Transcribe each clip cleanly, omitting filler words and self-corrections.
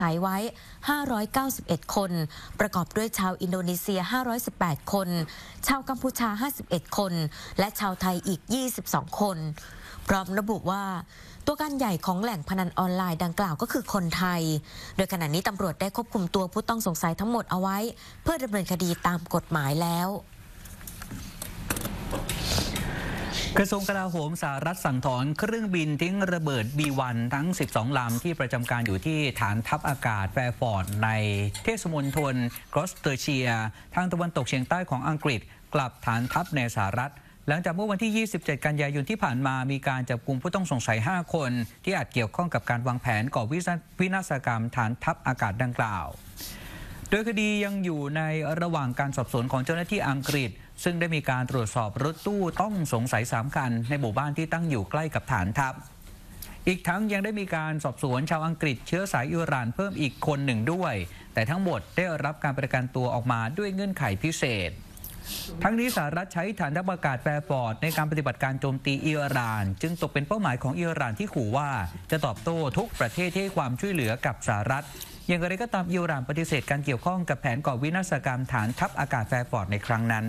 หายไว้ 591 คน ประกอบด้วยชาวอินโดนีเซีย 518 คน ชาวกัมพูชา 51 คน และชาวไทยอีก 22 คน พร้อมระบุว่าตัวการใหญ่ของแหล่งพนันออนไลน์ดังกล่าวก็คือคนไทย โดยขณะนี้ตำรวจได้ควบคุมตัวผู้ต้องสงสัยทั้งหมดเอาไว้เพื่อดำเนินคดีตามกฎหมายแล้วกระทรวงกลาโหมสหรัฐสั่งถอนเครื่องบินทิ้งระเบิด B1 ทั้ง 12 ลำที่ประจำการอยู่ที่ฐานทัพอากาศแฟร์ฟอร์ดในเทศมณฑลกรอสเตอร์เชียร์ทางตะวันตกเฉียงใต้ของอังกฤษกลับฐานทัพในสหรัฐหลังจากเมื่อวันที่ 27 กันยายนที่ผ่านมามีการจับกุมผู้ต้องสงสัย 5 คนที่อาจเกี่ยวข้องกับการวางแผนก่อวินาศกรรมฐานทัพอากาศดังกล่าวโดยคดียังอยู่ในระหว่างการสอบสวนของเจ้าหน้าที่อังกฤษซึ่งได้มีการตรวจสอบรถตู้ต้องสงสัย3 คันในหมู่บ้านที่ตั้งอยู่ใกล้กับฐานทัพอีกทั้งยังได้มีการสอบสวนชาวอังกฤษเชื้อสายอิหร่านเพิ่มอีกคนหนึ่งด้วยแต่ทั้งหมดได้รับการประกันตัวออกมาด้วยเงื่อนไขพิเศษทั้งนี้สหรัฐใช้ฐานทัพอากาศแฟร์ฟอร์ดในการปฏิบัติการโจมตีอิหร่านจึงตกเป็นเป้าหมายของอิหร่านที่ขู่ว่าจะตอบโต้ทุกประเทศที่ให้ความช่วยเหลือกับสหรัฐอย่างไรก็ตามอิหร่านปฏิเสธการเกี่ยวข้องกับแผนก่อวินาศกรรมฐานทัพอากาศแฟร์ฟอร์ดในครั้งนั้น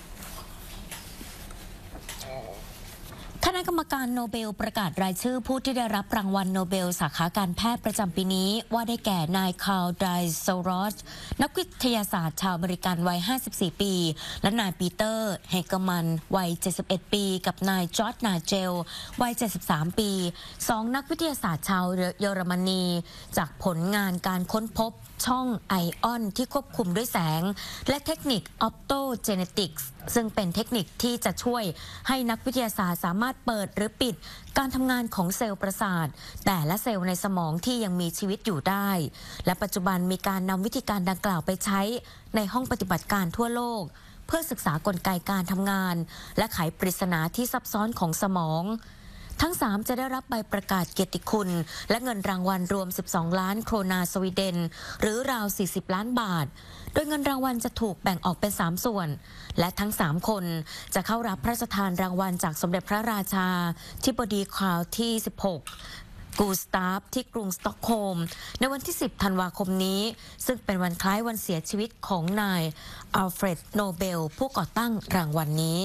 คณะกรรมการโนเบลประกาศรายชื่อผู้ที่ได้รับรางวัลโนเบลสาขาการแพทย์ประจำปีนี้ว่าได้แก่นายคาร์ล ไดโซรอสนักวิทยาศาสตร์ชาวอเมริกันวัย 54 ปี และนายปีเตอร์ เฮเกอร์มันวัย 71 ปี กับนายจอร์จ นาเจลวัย 73 ปี 2 นักวิทยาศาสตร์ชาวเยอรมนีจากผลงานการค้นพบช่องไอออนที่ควบคุมด้วยแสงและเทคนิคออปโตเจเนติกส์ซึ่งเป็นเทคนิคที่จะช่วยให้นักวิทยาศาสตร์สามารถเปิดหรือปิดการทำงานของเซลล์ประสาทแต่ละเซลล์ในสมองที่ยังมีชีวิตอยู่ได้และปัจจุบันมีการนำวิธีการดังกล่าวไปใช้ในห้องปฏิบัติการทั่วโลกเพื่อศึกษากลไกการทำงานและไขปริศนาที่ซับซ้อนของสมองทั้ง 3 จะได้รับใบประกาศเกียรติคุณและเงินรางวัลรวม 12 ล้านโครนาสวีเดนหรือราว 40 ล้านบาทโดยเงินรางวัลจะถูกแบ่งออกเป็น 3 ส่วนและทั้ง 3 คนจะเข้ารับพระราชทานรางวัลจากสมเด็จพระราชาธิบดีคราวที่ 16 กูสตาฟที่กรุงสต็อกโฮล์มในวันที่ 10 ธันวาคมนี้ซึ่งเป็นวันคล้ายวันเสียชีวิตของนายอัลเฟรด โนเบลผู้ก่อตั้งรางวัลนี้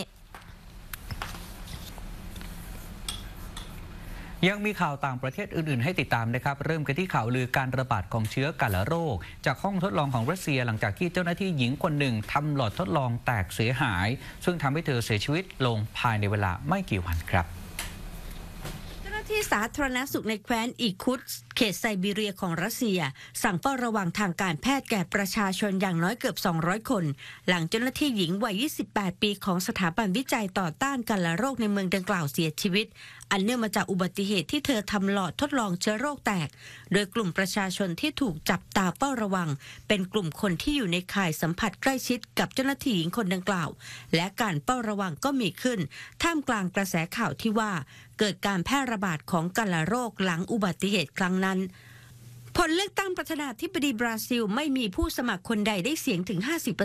ยังมีข่าวต่างประเทศอื่นๆให้ติดตามนะครับเริ่มกันที่ข่าวลือการระบาดของเชื้อกาฬโรคจากห้องทดลองของรัสเซียหลังจากที่เจ้าหน้าที่หญิงคนหนึ่งทำหลอดทดลองแตกเสียหายซึ่งทำให้เธอเสียชีวิตลงภายในเวลาไม่กี่วันครับที่สาธารณสุขในแคว้นอีคุตสเขตไซบีเรียของรัสเซียสั่งเฝ้าระวังทางการแพทย์แก่ประชาชนอย่างน้อยเกือบ 200 คนหลังเจ้าหน้าที่หญิงวัย 28 ปีของสถาบันวิจัยต่อต้านกาฬโรคในเมืองดังกล่าวเสียชีวิตอันเนื่องมาจากอุบัติเหตุที่เธอทำหลอดทดลองเชื้อโรคแตกโดยกลุ่มประชาชนที่ถูกจับตาเฝ้าระวังเป็นกลุ่มคนที่อยู่ในข่ายสัมผัสใกล้ชิดกับเจ้าหน้าที่หญิงคนดังกล่าวและการเฝ้าระวังก็มีขึ้นท่ามกลางกระแสข่าวที่ว่าเกิดการแพร่ระบาดของกาฬโรคหลังอุบัติเหตุครั้งนั้นผลเลือกตั้งประธานาธิบดีบราซิลไม่มีผู้สมัครคนใดได้เสียงถึง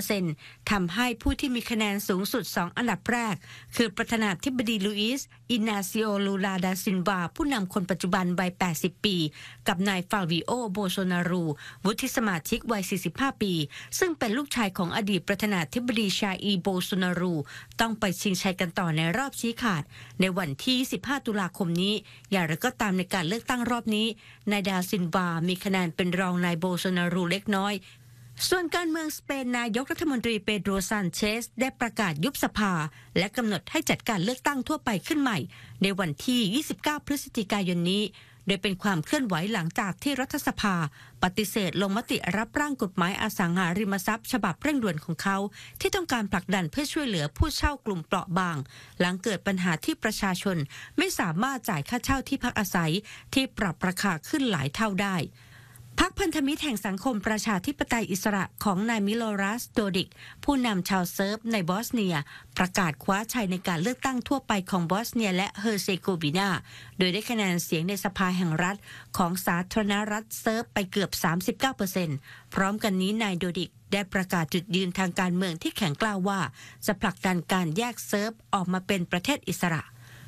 50% ทำให้ผู้ที่มีคะแนนสูงสุด 2 อันดับแรกคือประธานาธิบดีลุอิส อินาซิโอ ลูลา ดาซินวาผู้นำคนปัจจุบันวัย 80 ปีกับนายฟาวิโอ โบโซนารูวุฒิสมาชิกวัย 45 ปีซึ่งเป็นลูกชายของอดีตประธานาธิบดีชาอี โบโซนารูต้องไปชิงชัยกันต่อในรอบชี้ขาดในวันที่ 25 ตุลาคมนี้อย่างไรก็ตามในการเลือกตั้งรอบนี้นายดาซินวามีคะแนนเป็นรองนายโบโซนารูเล็กน้อยส่วนการเมืองสเปนนายกรัฐมนตรีเปโดร ซานเชสได้ประกาศยุบสภาและกำหนดให้จัดการเลือกตั้งทั่วไปขึ้นใหม่ในวันที่ 29 พฤศจิกายนนี้โดยเป็นความเคลื่อนไหวหลังจากที่รัฐสภาปฏิเสธลงมติรับร่างกฎหมายอสังหาริมทรัพย์ฉบับเร่งด่วนของเขาที่ต้องการผลักดันเพื่อช่วยเหลือผู้เช่ากลุ่มเปราะบางหลังเกิดปัญหาที่ประชาชนไม่สามารถจ่ายค่าเช่าที่พักอาศัยที่ปรับราคาขึ้นหลายเท่าได้พรรคพันธมิตรแห่งสังคมประชาธิปไตยอิสระของนายมิโลรัส โดดิกผู้นำชาวเซิร์ฟในบอสเนียประกาศคว้าชัยในการเลือกตั้งทั่วไปของบอสเนียและเฮอร์เซโกวีนาโดยได้คะแนนเสียงในสภาแห่งรัฐของสาธารณรัฐเซิร์ฟไปเกือบ 39% พร้อมกันนี้นายโดดิกได้ประกาศจุดยืนทางการเมืองที่แข็งกร้าวว่าจะผลักดันการแยกเซิร์ฟออกมาเป็นประเทศอิสระ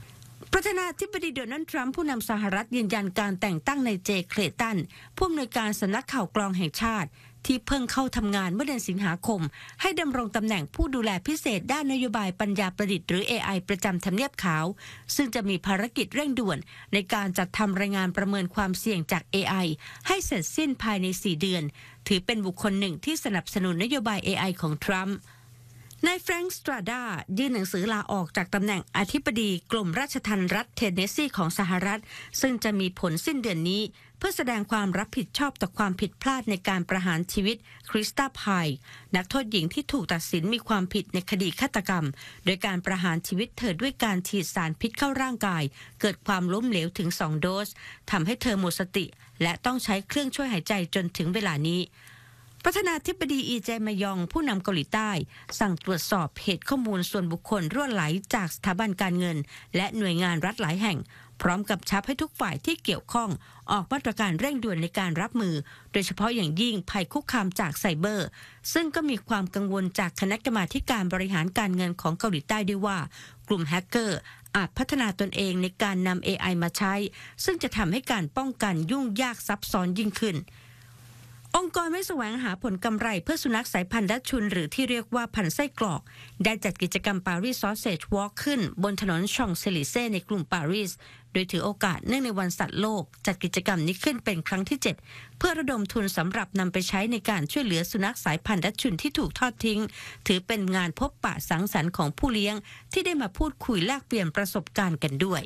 ประธานาธิบดีโดนัลด์ทรัมป์ผู้นำสหรัฐยืนยันการแต่งตั้งนายเจเคลตันผู้อำนวยการสำนักข่าวกรองแห่งชาติที่เพิ่งเข้าทำงานเมื่อเดือนสิงหาคมให้ดำรงตำแหน่งผู้ดูแลพิเศษด้านนโยบายปัญญาประดิษฐ์หรือ AI ประจำทำเนียบขาวซึ่งจะมีภารกิจเร่งด่วนในการจัดทำรายงานประเมินความเสี่ยงจาก AI ให้เสร็จสิ้นภายใน 4 เดือนถือเป็นบุคคลหนึ่งที่สนับสนุนนโยบาย AI ของทรัมป์นายแฟรงค์ สตราดายื่นหนังสือลาออกจากตำแหน่งอธิบดีกรมราชทัณฑ์รัฐเทนเนสซีของสหรัฐซึ่งจะมีผลสิ้นเดือนนี้เพื่อแสดงความรับผิดชอบต่อความผิดพลาดในการประหารชีวิตคริสตาไพร์นักโทษหญิงที่ถูกตัดสินมีความผิดในคดีฆาตกรรมโดยการประหารชีวิตเธอด้วยการฉีดสารพิษเข้าร่างกายเกิดความล้มเหลวถึง 2 โดสทำให้เธอหมดสติและต้องใช้เครื่องช่วยหายใจจนถึงเวลานี้ประธานาธิบดีอีเจมยองผู้นำเกาหลีใต้สั่งตรวจสอบเหตุข้อมูลส่วนบุคคลรั่วไหลจากสถาบันการเงินและหน่วยงานรัฐหลายแห่งพร้อมกับชับให้ทุกฝ่ายที่เกี่ยวข้องออกมาตรการเร่งด่วนในการรับมือโดยเฉพาะอย่างยิ่งภัยคุกคามจากไซเบอร์ซึ่งก็มีความกังวลจากคณะกรรมาธิการบริหารการเงินของเกาหลีใต้ด้วยว่ากลุ่มแฮกเกอร์อาจพัฒนาตนเองในการนำ AI มาใช้ซึ่งจะทำให้การป้องกันยุ่งยากซับซ้อนยิ่งขึ้นองค์กรไม่แสวงหาผลกำไรเพื่อสุนัขสายพันธุ์ดัชชุนหรือที่เรียกว่าพันธุ์ไส้กรอกได้จัดกิจกรรม Paris Sausage Walk ขึ้นบนถนนชองเซลิเซ่ในกรุงปารีสโดยถือโอกาสเนื่องในวันสัตว์โลกจัดกิจกรรมนี้ขึ้นเป็นครั้งที่ 7เพื่อระดมทุนสำหรับนำไปใช้ในการช่วยเหลือสุนัขสายพันธุ์ดัชชุนที่ถูกทอดทิ้งถือเป็นงานพบปะสังสรรค์ของผู้เลี้ยงที่ได้มาพูดคุยแลกเปลี่ยนประสบการณ์กันด้วย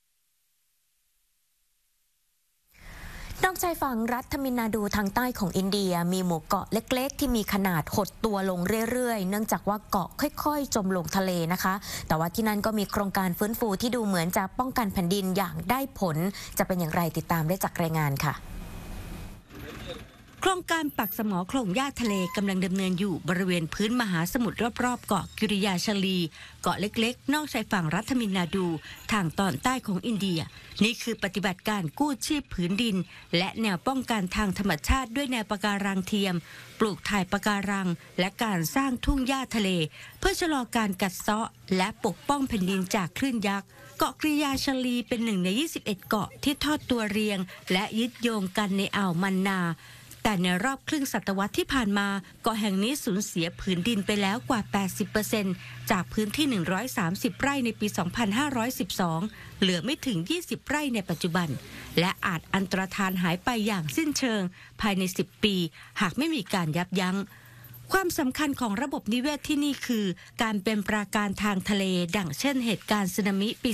นอกชายฝั่งรัฐทมิลนาดูทางใต้ของอินเดียมีหมู่เกาะเล็กๆที่มีขนาดหดตัวลงเรื่อยๆเนื่องจากว่าเกาะค่อยๆจมลงทะเลนะคะแต่ว่าที่นั่นก็มีโครงการฟื้นฟูที่ดูเหมือนจะป้องกันแผ่นดินอย่างได้ผลจะเป็นอย่างไรติดตามได้จากรายงานค่ะโครงการปักสมอโครงหญ้าทะเลกำลังดำเนินอยู่บริเวณพื้นมหาสมุทรรอบๆเกาะกิริยาชลีเกาะเล็กๆนอกชายฝั่งรัฐทมิลนาดูทางตอนใต้ของอินเดียนี่คือปฏิบัติการกู้ชีพผืนดินและแนวป้องกันทางธรรมชาติด้วยแนวปะการังเทียมปลูกถ่ายปะการังและการสร้างทุ่งหญ้าทะเลเพื่อชะลอการกัดเซาะและปกป้องแผ่นดินจากคลื่นยักษ์เกาะกิริยาชลีเป็นหนึ่งใน21เกาะที่ทอดตัวเรียงและยึดโยงกันในอ่าวมันนาแต่ในรอบครึ่งศตวรรษที่ผ่านมาเกาะแห่งนี้สูญเสียผืนดินไปแล้วกว่า 80% จากพื้นที่130ไร่ในปี 2512 เหลือไม่ถึง20ไร่ในปัจจุบันและอาจอันตรธานหายไปอย่างสิ้นเชิงภายใน10ปีหากไม่มีการยับยั้งความสำคัญของระบบนิเวศที่นี่คือการเป็นปราการทางทะเลดังเช่นเหตุการณ์สึนามิปี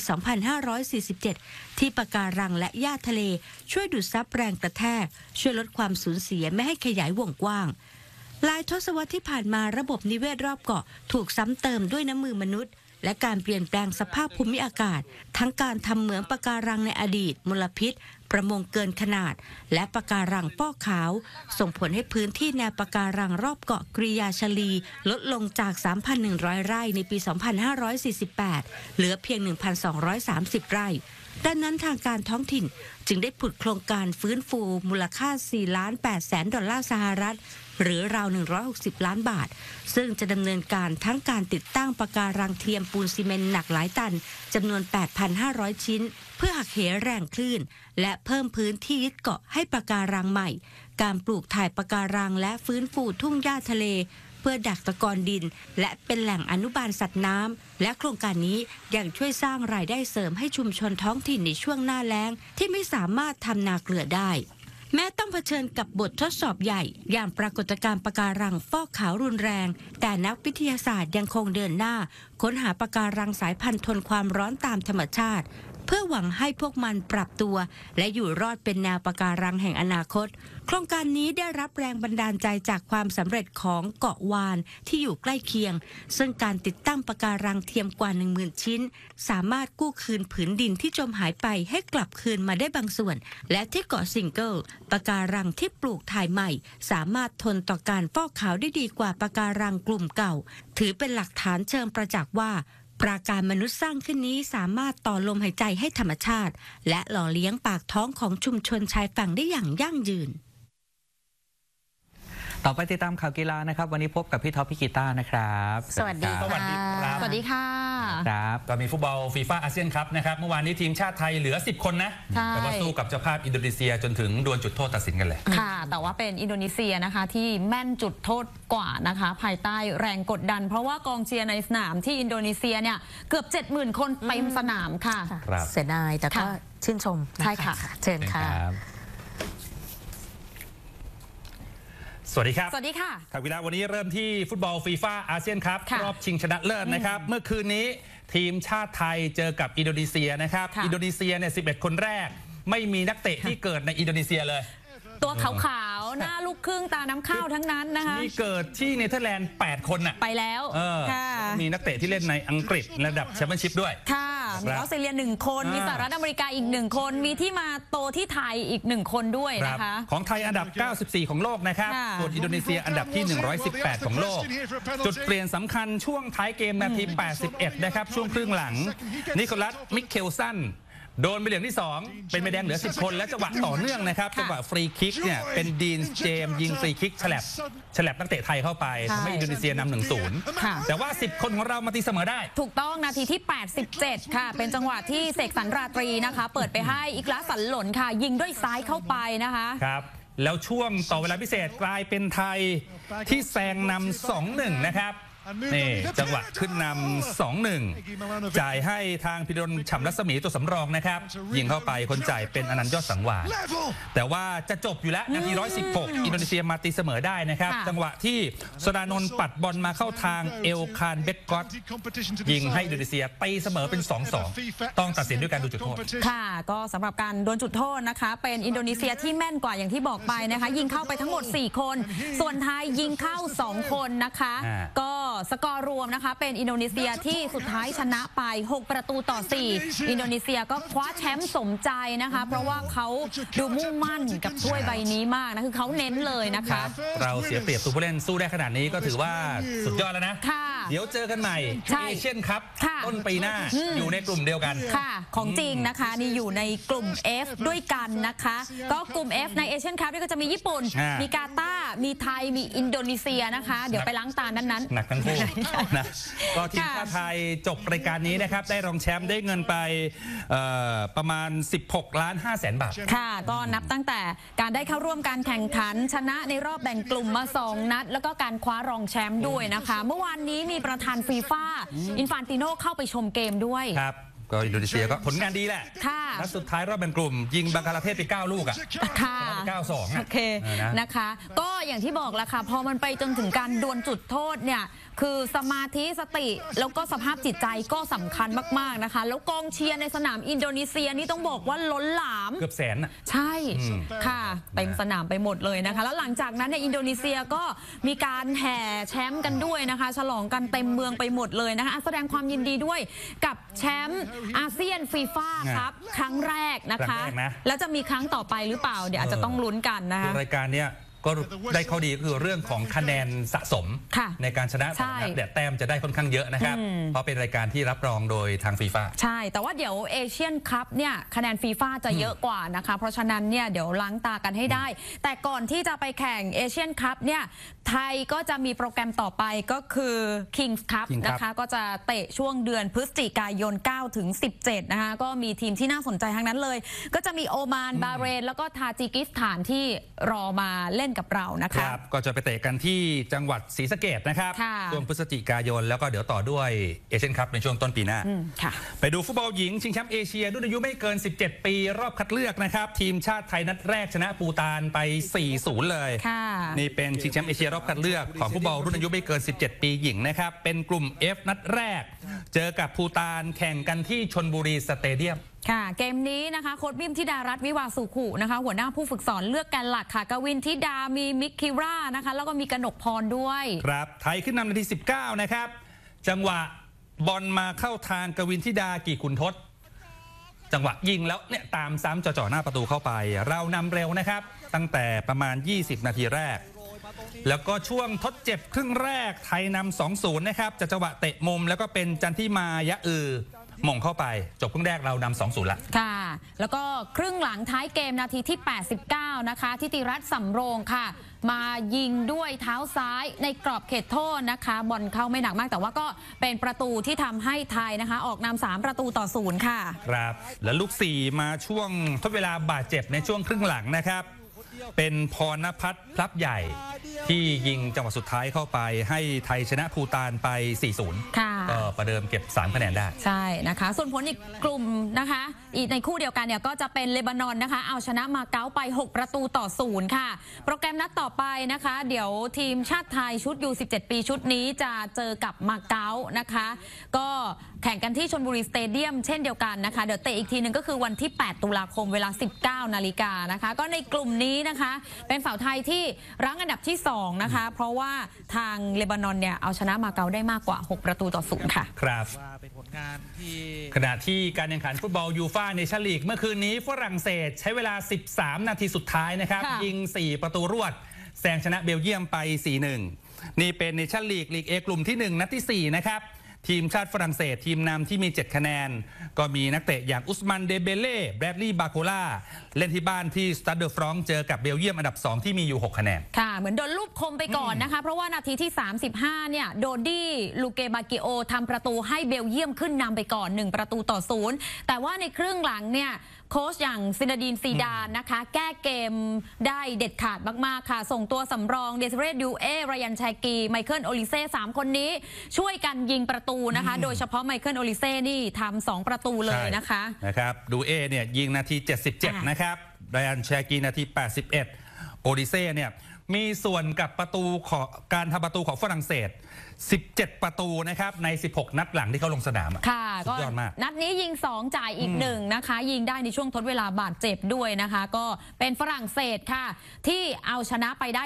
2547 ที่ปะการังและหญ้าทะเลช่วยดูดซับแรงกระแทกช่วยลดความสูญเสียไม่ให้ขยายวงกว้างหลายทศวรรษที่ผ่านมาระบบนิเวศรอบเกาะถูกซ้ำเติมด้วยน้ำมือมนุษย์และการเปลี่ยนแปลงสภาพภูมิอากาศทั้งการทำเหมืองปะการังในอดีตมลพิษประมงเกินขนาดและปะการังป้อขาวส่งผลให้พื้นที่แนวปะการังรอบเกาะกิริยาชลีลดลงจาก 3,100 ไร่ในปี 2548 เหลือเพียง 1,230 ไร่ดังนั้นทางการท้องถิ่นจึงได้ผุดโครงการฟื้นฟูมูลค่า $4.8 ล้านสหรัฐหรือราว160 ล้านบาทซึ่งจะดำเนินการทั้งการติดตั้งปะการังเทียมปูนซีเมนต์หนักหลายตันจำนวน 8,500 ชิ้นเพื่อหักเหแรงคลื่นและเพิ่มพื้นที่ยึดเกาะให้ปะการังใหม่การปลูกถ่ายปะการังและฟื้นฟูทุ่งหญ้าทะเลเพื่อดักตะกอนดินและเป็นแหล่งอนุบาลสัตว์น้ำและโครงการนี้ยังช่วยสร้างรายได้เสริมให้ชุมชนท้องถิ่นในช่วงหน้าแล้งที่ไม่สามารถทำนาเกลือได้แม้ต้องเผชิญกับบททดสอบใหญ่อย่างปรากฏการณ์ปะการังฟอกขาวรุนแรงแต่นักวิทยาศาสตร์ยังคงเดินหน้าค้นหาปะการังสายพันธุ์ทนความร้อนตามธรรมชาติเพื่อหวังให้พวกมันปรับตัวและอยู่รอดเป็นแนวปะการังแห่งอนาคตโครงการนี้ได้รับแรงบันดาลใจจากความสำเร็จของเกาะวานที่อยู่ใกล้เคียงซึ่งการติดตั้งปะการังเทียมกว่า 10,000 ชิ้นสามารถกู้คืนผืนดินที่จมหายไปให้กลับคืนมาได้บางส่วนและที่เกาะซิงเกิลปะการังที่ปลูกถ่ายใหม่สามารถทนต่อการฟอกขาวได้ดีกว่าปะการังกลุ่มเก่าถือเป็นหลักฐานเชิงประจักษ์ว่าปราการมนุษย์สร้างขึ้นนี้สามารถต่อลมหายใจให้ธรรมชาติและหล่อเลี้ยงปากท้องของชุมชนชายฝั่งได้อย่างยั่งยืนต่อไปติดตามข่าวกีฬานะครับวันนี้พบกับพี่ท็อปพี่กีตาร์นะครับสวัสดีค่ะสวัสดีค่ะครับก็มีฟุตบอลฟีฟ่าอาเซียนคัพนะครับเมื่อวานนี้ทีมชาติไทยเหลือ10 คนนะแต่ว่าสู้กับเจ้าภาพอินโดนีเซียจนถึงดวลจุดโทษตัดสินกันเลยค่ะแต่ว่าเป็นอินโดนีเซียนะคะที่แม่นจุดโทษกว่านะคะภายใต้แรงกดดันเพราะว่ากองเชียร์ในสนามที่อินโดนีเซียเนี่ยเกือบ 70,000 คนเต็มสนามค่ะเสียดายแต่ก็ชื่นชมใช่ค่ะเชิญค่ะสวัสดีครับสวัสดีค่ะครับวินาวันนี้เริ่มที่ฟุตบอลฟีฟ่าอาเซียนคัพค่ะรอบชิงชนะเลิศนะครับเมื่อคืนนี้ทีมชาติไทยเจอกับอินโดนีเซียนะครับค่ะอินโดนีเซียเนี่ย11 คนแรกไม่มีนักเตะที่เกิดในอินโดนีเซียเลยตัวขาวๆหน้าลูกครึ่งตาน้ำข้าวทั้งนั้นนะคะมีเกิดที่เนเธอร์แลนด์8 คนน่ะไปแล้ว ค่ะมีนักเตะที่เล่นในอังกฤษระดับแชมเปี้ยนชิพด้วยค่ะมีออสเตรเลีย1 คนมีสหรัฐอเมริกาอีก1 คนมีที่มาโตที่ไทยอีก1 คนด้วยนะคะของไทยอันดับ 94 ของโลกนะครับค่ะส่วนอินโดนีเซียอันดับที่ 118 ของโลก จุดเปลี่ยนสำคัญช่วงท้ายเกมนาที 81 นะครับ ช่วงครึ่งหลัง นิโคลัส มิเคลสัน โดนใบเหลืองที่ 2 เป็นใบแดงเหลือ 10 คน และจังหวะต่อเนื่องนะครับ จังหวะฟรีคิกเนี่ยเป็นดีนเจมส์ยิงฟรีคิกฉลับนักเตะไทยเข้าไปทำให้อินโดนีเซียนำ 1-0 ค่ะแต่ว่า 10 คนของเรามาตีเสมอได้ถูกต้องนาทีที่ 87 ค่ะ เป็นจังหวะที่เสกสรรราตรีนะคะ เปิดไปให้อิกลาสันหล่นค่ะ ยิงด้วยซ้ายเข้าไปนะคะครับ แล้วช่วงต่อเวลาพิเศษกลายเป็นไทยที่แซงนำ 2-1 นะครับ นี่จังหวะขึ้นนำ 2-1 จ่ายให้ทางพิรนฉ่ำรัศมีตัวสำรองนะครับยิงเข้าไปคนจ่ายเป็นอนันต์ยอดสังวาลแต่ว่าจะจบอยู่แล้วนาที 116 อินโดนีเซียมาตีเสมอได้นะครับค่ะจังหวะที่สดานนท์ปัดบอลมาเข้าทางเอลคานเบกกอตยิงให้อินโดนีเซียตีเสมอเป็น 2-2 ต้องตัดสินด้วยการดูจุดโทษค่ะ ก็สำหรับการดวลจุดโทษนะคะ เป็นอินโดนีเซียที่แม่นกว่าอย่างที่บอกไปนะคะ ยิงเข้าไปทั้งหมด 4 คน ส่วนไทยยิงเข้า 2 คนนะคะ ก็สกอร์รวมนะคะ เป็นอินโดนีเซียที่สุดท้ายชนะไป 6-4 อินโดนีเซียก็คว้าแชมป์สมใจนะคะ เพราะว่าเขาดูมุ่งมั่นกับถ้วยใบนี้มากนะคือเขาเน้นเลยนะคะเราเสียเปรียบตัวผู้เล่นสู้ได้ขนาดนี้ก็ถือว่าสุดยอดแล้วนะค่ะเดี๋ยวเจอกันใหม่ใช่เอเชียนคัพค่ะต้นปีหน้าอยู่ในกลุ่มเดียวกันค่ะของจริงนะคะนี่อยู่ในกลุ่ม F ด้วยกันนะคะ ก็กลุ่ม F ในเอเชียนคัพนี่ก็จะมีญี่ปุ่น มีกาตาร์มีไทยมีอินโดนีเซียนะคะ เดี๋ยวไปล้างตานั้นหนักทั้งคู่นะก็ทีมชาติไทยจบรายการนี้นะครับได้รองแชมป์ได้เงินไปประมาณ 16,500,000 บาทค่ะ ก็นับตั้งแต่การได้เข้าร่วมการแข่งขันชนะในรอบแบ่งกลุ่มมา 2 นัด แล้วก็การคว้ารองแชมป์ด้วยนะคะ เมื่อวานนี้มีประธานฟีฟ่าอินฟานติโนเข้าไปชมเกมด้วยครับ ก็อินโดนีเซียก็ผลงานดีแหละค่ะนัดสุดท้ายรอบแบ่งกลุ่ม ยิงบังคลาเทศไป 9 ลูกอ่ะค่ะ 9-2 โอเคนะคะ ก็อย่างที่บอกแล้วค่ะพอมันไปจนถึงการดวลจุดโทษเนี่ยคือสมาธิสติแล้วก็สภาพจิตใจก็สำคัญมากๆนะคะ แล้วกองเชียร์ในสนามอินโดนีเซียนี่ต้องบอกว่าล้นหลามเกือบแสนอ่ะใช่ค่ะเต็มสนามไปหมดเลยนะคะ แล้วหลังจากนั้นในอินโดนีเซียก็มีการแห่แชมป์กันด้วยนะคะ ฉลองกันเต็มเมืองไปหมดเลยนะคะแสดงความยินดีด้วยกับแชมป์อาเซียนฟีฟ่าครับครั้งแรกนะคะครั้งแรกนะแล้วจะมีครั้งต่อไปหรือเปล่าเดี๋ยวอาจจะต้องลุ้นกันนะคะรายการเนี้ยก็ได้ข้อดีก็คือเรื่องของคะแนนสะสมค่ะในการชนะแต่ละนัดแต้มจะได้ค่อนข้างเยอะนะครับ เพราะเป็นรายการที่รับรองโดยทางฟีฟ่าใช่ แต่ว่าเดี๋ยวเอเชียนคัพเนี่ยคะแนนฟีฟ่าจะเยอะกว่านะคะ เพราะฉะนั้นเนี่ยเดี๋ยวล้างตากันให้ได้ แต่ก่อนที่จะไปแข่งเอเชียนคัพเนี่ยไทยก็จะมีโปรแกรมต่อไปก็คือ Kings Cup Kings Cup นะคะก็จะเตะช่วงเดือนพฤศจิกายน 9-17 นะคะก็มีทีมที่น่าสนใจทั้งนั้นเลย ก็จะมีโอมานบาห์เรนแล้วก็ทาจิกิสถานที่รอมาเล่นกับเรานะคะครับก็จะไปเตะกันที่จังหวัดศรีสะเกษนะครับค่ะช่วงพฤศจิกายนแล้วก็เดี๋ยวต่อด้วยเอเชียนคัพในช่วงต้นปีหน้าค่ะไปดูฟุตบอลหญิงชิงแชมป์เอเชียรุ่นอายุไม่เกิน 17 ปีรอบคัดเลือกนะครับ ทีมชาติไทยนัดแรกชนะปูตานไป 4-0 เลยค่ะนี่เป็นชิงแชมป์เอเชียรอบคัดเลือกของฟุตบอลรุ่นอายุไม่เกิน 17 ปีหญิงนะครับ เป็นกลุ่ม F นัดแรก เจอกับปูตานแข่งกันที่ชลบุรีสเตเดียมค่ะเกมนี้นะคะโค้ชบิมธิดารัตน์วิวาสุขุนะคะหัวหน้าผู้ฝึกสอนเลือกแกนหลักค่ะกวินธิดามีมิกคิรานะคะแล้วก็มีกนกพรด้วยครับ ไทยขึ้นนำนาที 19 นะครับ จังหวะบอลมาเข้าทางกวินธิดากี่ขุนทศ จังหวะยิงแล้วเนี่ยตามซ้ำจ่อหน้าประตูเข้าไป เรานำเร็วนะครับ ตั้งแต่ประมาณ 20 นาทีแรก แล้วก็ช่วงทดเจ็บครึ่งแรกไทยนำ 2-0 นะครับจากจังหวะเตะมุมแล้วก็เป็นจันทิมายะอือหม่งเข้าไปจบครึ่งแรกเรานำ 2-0 ละค่ะ แล้วก็ครึ่งหลังท้ายเกมนาทีที่ 89 นะคะทิติรัตน์สำโรงค่ะมายิงด้วยเท้าซ้ายในกรอบเขตโทษนะคะบอลเข้าไม่หนักมากแต่ว่าก็เป็นประตูที่ทำให้ไทยนะคะออกนำ3-0ค่ะครับและลูก4มาช่วงทดเวลาบาดเจ็บในช่วงครึ่งหลังนะครับเป็นพรณพัฒน์พลับใหญ่ที่ยิงจังหวะสุดท้ายเข้าไปให้ไทยชนะภูฏานไป 4-0 ก็ประเดิมเก็บ3คะแนนได้ใช่นะคะส่วนผลอีกกลุ่มนะคะอีกในคู่เดียวกันเนี่ยก็จะเป็นเลบานอนนะคะเอาชนะมาเก๊าไป6-0ค่ะโปรแกรมนัดต่อไปนะคะเดี๋ยวทีมชาติไทยชุดยู17ปีชุดนี้จะเจอกับมาเก๊านะคะก็แข่งกันที่ชลบุรีสเตเดียมเช่นเดียวกันนะคะเดี๋ยวเตะอีกทีนึงก็คือวันที่8ตุลาคมเวลา 19 นาฬิกานะคะก็ในกลุ่มนี้นะคะเป็นฝั่งไทยที่รั้งอันดับที่2นะคะเพราะว่าทางเลบานอนเนี่ยเอาชนะมาเก๊าได้มากกว่า6-0ค่ะครับขณะที่การแข่งขันฟุตบอลยูฟ่าเนชั่นลีกเมื่อคืนนี้ฝรั่งเศสใช้เวลา13นาทีสุดท้ายนะครับยิง4ประตูรวดแซงชนะเบลเยียมไป 4-1 นี่เป็นเนชั่นลีกลีก A กลุ่มที่1นัดที่4นะครับทีมชาติฝรั่งเศสทีมนำที่มี7คะแนนก็มีนักเตะอย่างอุสมันเดเบเล่แบรดลีย์บาโคล่าเล่นที่บ้านที่สตัดเดอฟรองเจอกับเบลเยียมอันดับ2ที่มีอยู่6คะแนนค่ะเหมือนโดนลูบคมไปก่อนนะคะเพราะว่านาทีที่35เนี่ยโดดี้ลูเกบากิโอทำประตูให้เบลเยียมขึ้นนำไปก่อน1-0แต่ว่าในครึ่งหลังเนี่ยโค้ชอย่างซินาดีนซีดานนะคะแก้เกมได้เด็ดขาดมากๆค่ะส่งตัวสำรองเดซเรดิวเอไรยันแชกีไมเคิลโอลิเซ่3คนนี้ช่วยกันยิงประตูนะคะโดยเฉพาะไมเคิลโอลิเซ่นี่ทำ2ประตูเลยนะคะดูเอเนี่ยยิงนาที77นะครับไรยันแชกีนาที81โอลิเซ่เนี่ยมีส่วนกับประตูของการทำประตูของฝรั่งเศส17ประตูนะครับใน16นัดหลังที่เขาลงสนามค่ะก็นัดนี้ยิง2จ่ายอีก1นะคะยิงได้ในช่วงทดเวลาบาดเจ็บด้วยนะคะก็เป็นฝรั่งเศสค่ะที่เอาชนะไปได้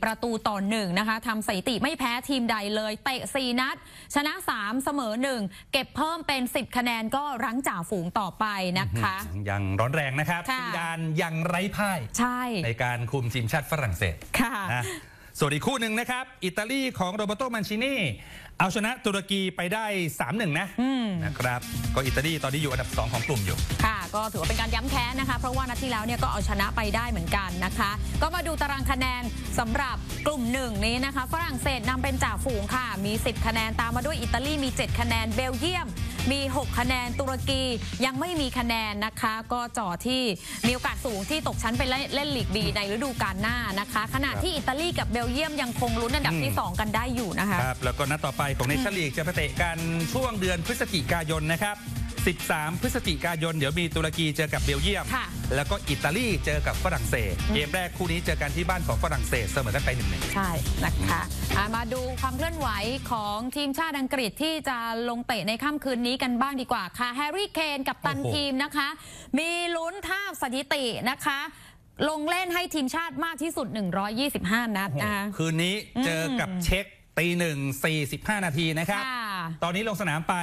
4-1นะคะทำสถิติไม่แพ้ทีมใดเลยเตะ4นัดชนะ3เสมอ1เก็บเพิ่มเป็น10คะแนนก็รั้งจ่าฝูงต่อไปนะคะยังร้อนแรงนะครับทีมงานยังไร้พ่ายในการคุมทีมชาติฝรั่งเศสค่ะส่วนอีกคู่หนึ่งนะครับอิตาลีของโรเบโตมันชินีเอาชนะตุรกีไปได้ 3-1 นะครับก็อิตาลีตอนนี้อยู่อันดับ2ของกลุ่มอยู่ค่ะก็ถือว่าเป็นการย้ำแค้นนะคะเพราะว่านัดที่แล้วเนี่ยก็เอาชนะไปได้เหมือนกันนะคะก็มาดูตารางคะแนนสำหรับกลุ่ม1นี้นะคะฝรั่งเศสนำเป็นจ่าฝูงค่ะมี10คะแนนตามมาด้วยอิตาลีมี7คะแนนเบลเยียมมี6คะแนนตุรกียังไม่มีคะแนนนะคะก็จ่อที่มีโอกาสสูงที่ตกชั้นไปเล่นลีกบีในฤดูกาลหน้านะคะขณะที่อิตาลีกับเบลเยียมยังคงลุ้นอันดับที่2กันได้อยู่นะคะครับแล้วก็นัดต่อไปของเนชั่นลีกจะไปเตะกันช่วงเดือนพฤศจิกายนนะครับ13พฤศจิกายนเดี๋ยวมีตุรกีเจอกับเบลเยียมแล้วก็อิตาลีเจอกับฝรั่งเศสเกมแรกคู่นี้เจอกันที่บ้านของฝรั่งเศสเสมอกันไป1-1 ใช่นะคะมาดูความเคลื่อนไหวของทีมชาติอังกฤษที่จะลงเตะในค่ำคืนนี้กันบ้างดีกว่าค่ะแฮร์รี่เคนกับตันทีมนะคะมีลุ้นทาบสถิตินะคะลงเล่นให้ทีมชาติมากที่สุด125นัดนะคะคืนนี้เจอกับเช็ก1:45 นาทีนะครับตอนนี้ลงสนามไป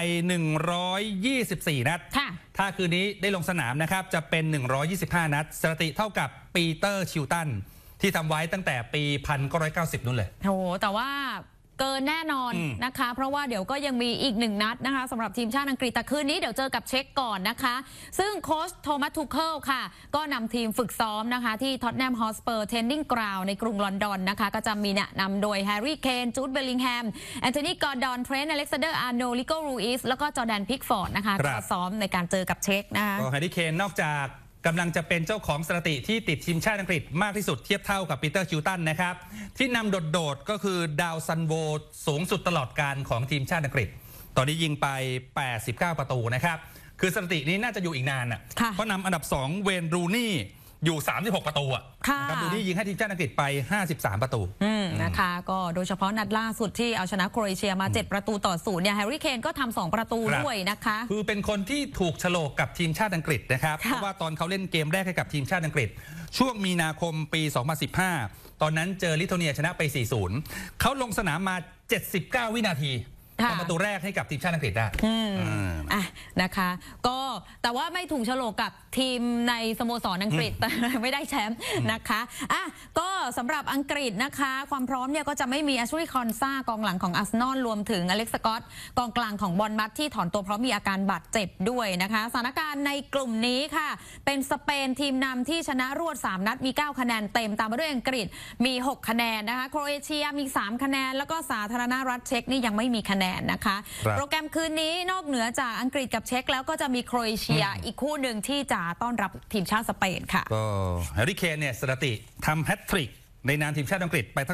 124นัดถ้าคืนนี้ได้ลงสนามนะครับจะเป็น125นัดสถิติเท่ากับปีเตอร์ชิลตันที่ทำไว้ตั้งแต่ปี1990นู่นเลยโอ้แต่ว่าเกินแน่นอนนะคะเพราะว่าเดี๋ยวก็ยังมีอีก1นัดนะคะสำหรับทีมชาติอังกฤษแต่คืนนี้เดี๋ยวเจอกับเช็กก่อนนะคะซึ่งโค้ชโทมัสทูเคิลค่ะก็นำทีมฝึกซ้อมนะคะที่ท็อตแนมฮอสเปอร์เทนนิงกราวในกรุงลอนดอนนะคะก็จะมีเนี่ยนำโดยแฮร์รี่เคนจูดเบลลิงแฮมแอนโทนีกอร์ดอนเทรนต์อเล็กซานเดอร์อาร์โนลิโกรูอิสแล้วก็จอร์แดนพิกฟอร์ดนะคะก็ซ้อมในการเจอกับเช็กนะคะแฮร์รี่เคนนอกจากกำลังจะเป็นเจ้าของสถิติที่ติดทีมชาติอังกฤษมากที่สุดเทียบเท่ากับปีเตอร์ชิลตันนะครับที่นำโดดๆก็คือดาวซันโวสูงสุดตลอดการของทีมชาติอังกฤษตอนนี้ยิงไป89ประตูนะครับคือสถิตินี้น่าจะอยู่อีกนานอ่ะเพราะนำอันดับ2เวนรูนี่อยู่36ประตูอ่ะครับดูนี่ยิงให้ทีมชาติอังกฤษไป53ประตูนะคะก็โดยเฉพาะนัดล่าสุดที่เอาชนะโครเอเชียมา7-0เนี่ยแฮร์รี่เคนก็ทำ2ประตูด้วยนะคะคือเป็นคนที่ถูกโฉลกกับทีมชาติอังกฤษนะครับเพราะว่าตอนเขาเล่นเกมแรกให้กับทีมชาติอังกฤษช่วงมีนาคมปี2015ตอนนั้นเจอลิทัวเนียชนะไป 4-0เขาลงสนามมา79วินาทีทำประตูแรกให้กับทีมชาติอังกฤษได้นะคะก็แต่ว่าไม่ถูกโฉลกกับทีมในสโมสรอังกฤษแต่ไม่ได้แชมป์นะคะก็สำหรับอังกฤษนะคะความพร้อมเนี่ยก็จะไม่มีแอชลีย์ คอนซ่ากองหลังของอาร์เซนอลรวมถึงอเล็กซ์ สกอตกองกลางของบอร์นมัธที่ถอนตัวเพราะมีอาการบาดเจ็บด้วยนะคะสถานการณ์ในกลุ่มนี้ค่ะเป็นสเปนทีมนำที่ชนะรวด3นัดมี9คะแนนเต็มตามมาด้วยอังกฤษมี6คะแนนนะคะโครเอเชียมี3คะแนนแล้วก็สาธารณรัฐเช็กนี่ยังไม่มีคะแนนนะคะโปรแกรมคืนนี้นอกเหนือจากอังกฤษกับเช็กแล้วก็จะมีโครเอเชียอีกคู่หนึ่งที่จะต้อนรับทีมชาติสเปนค่ะก็แฮร์รี่ เคนเนี่ยสถิติทำแฮตทริกในนามทีมชาติอังกฤษไป